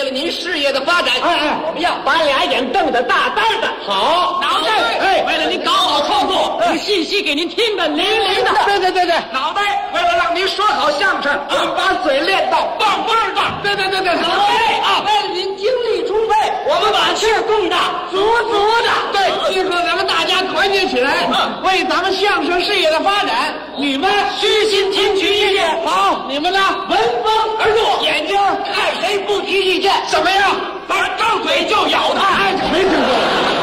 了您事业的发展，我们要把俩眼瞪得大大的。好，脑袋，为了您搞好创作，把信息给您听得灵灵的。对，脑袋，为了让您说好相声，我们把嘴练到棒棒的。对，脑袋啊，为了您精力充沛，我们把气儿供得足的。对，今后咱们大家团结起来，为咱们相声事业的发展，你们虚心听取意见。好，你们呢，闻风而动，眼睛看谁不提意见，怎么样？咱张嘴就咬他。没听过。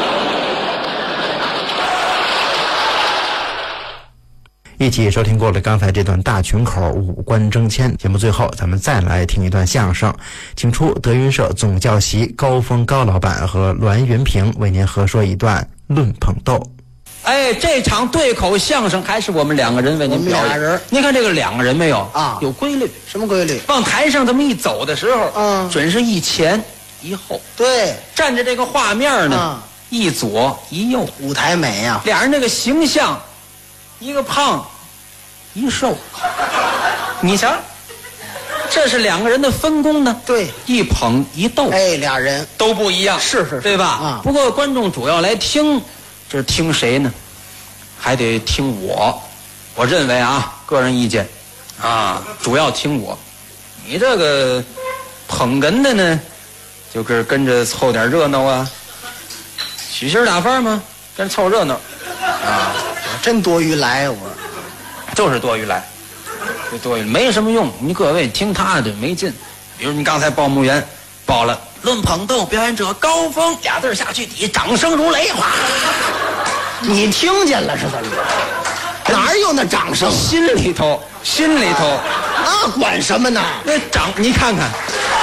一起收听过了刚才这段大群口五官争谦，节目最后咱们再来听一段相声，请出德云社总教习高峰高老板和栾云平为您合说一段论捧逗。 这场对口相声还是我们两个人为您表演。您看这个两个人没有啊？有规律。 什么规律？ 往台上这么一走的时候，准是一前一后。对，站着这个画面呢，一左一右， 舞台美啊。 俩人这个形象，一个胖，一瘦。你瞧，这是两个人的分工呢。对，一捧一逗。 俩人都不一样。是，对吧？不过观众主要来听。这是听谁呢？还得听我。我认为个人意见主要听我。你这个捧哏的呢，就是跟着凑点热闹啊，取心打发嘛，跟凑热闹真多余来我就是多余来，这多余没什么用。你各位听他的没劲。比如你刚才报幕员报了论捧逗表演者高峰俩字下去，底掌声如雷，哗！ 你听见了是怎么着？哪有那掌声？ 心里头， 那管什么呢？ 那你看看，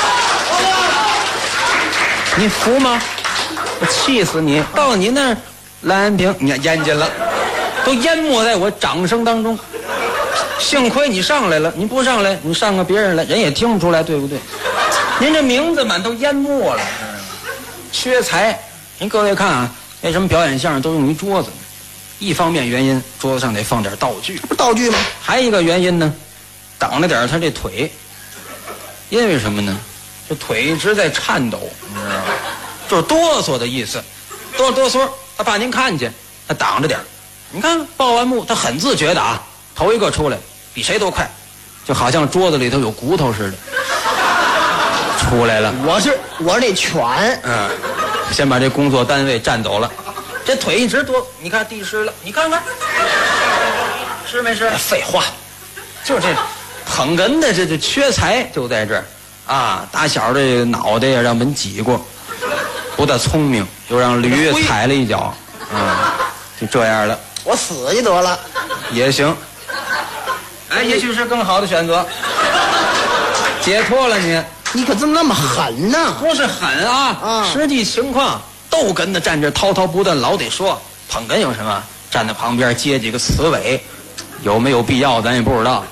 你服吗？我气死你！到你那儿，蓝安平，你看淹进了，都淹没在我掌声当中。幸亏你上来了，你不上来，你上个别人来，人也听不出来，对不对？您这名字满都淹没了，缺才。您各位看为什么表演相声都用一桌子？一方面原因，桌子上得放点道具， 这不道具吗？还一个原因呢，挡着点他这腿。因为什么呢？这腿一直在颤抖，你知道吗？就是哆嗦的意思，哆嗦。他怕您看见，他挡着点。你看报完幕，他很自觉的头一个出来，比谁都快，就好像桌子里头有骨头似的。出来了， 我是那拳， 先把这工作单位占走了，这腿一直多，你看地湿了，你看看，是没是？废话，就是这捧哏的这缺才就在这儿打小这脑袋也让门挤过，不大聪明，又让驴踩了一脚，就这样了。 我死去得了， 也行，也许是更好的选择，解脱了你。 你可怎么那么狠呢？ 不是狠实际情况，逗哏的站这滔滔不断，老得说。捧哏有什么？站在旁边接几个词尾，有没有必要咱也不知道。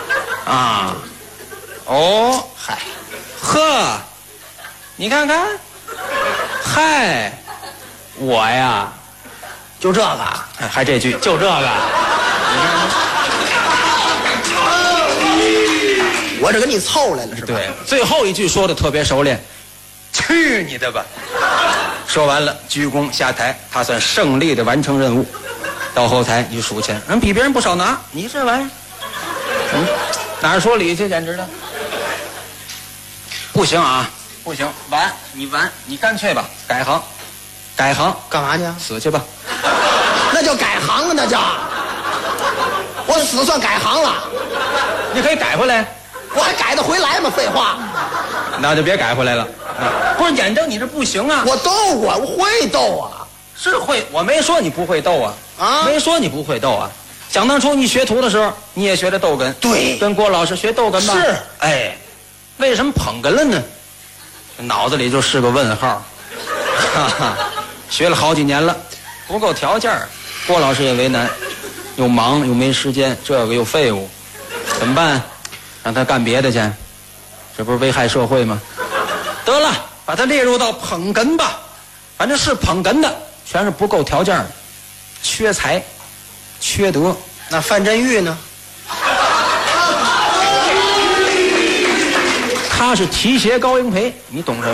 嗨， 呵，你看看，嗨，我呀， 就这个， 还这句，就这个。你看。 我这跟你凑来了是吧？ 对，最后一句说的特别熟练，去你的吧！说完了，鞠躬下台，他算胜利的完成任务。到后台你数钱，比别人不少拿。你这玩意儿，哪儿说理去，简直的！不行不行，你干脆吧，改行， 干嘛去？ 死去吧！ 那叫改行啊，那叫我死算改行了。 你可以改回来。 我还改得回来吗？废话， 那就别改回来了。不是眼睁你这不行我逗我会逗是会，我没说你不会逗没说你不会逗想当初你学徒的时候，你也学着逗哏， 对， 跟郭老师学逗哏吧。 是， 为什么捧哏了呢？脑子里就是个问号。学了好几年了，不够条件，郭老师也为难，又忙又没时间，这个又废物，怎么办？让他干别的去，这不是危害社会吗？得了，把他列入到捧哏吧，反正是捧哏的，全是不够条件的，缺才，缺德。 那范振钰呢？ 他是提携高英培，你懂什么？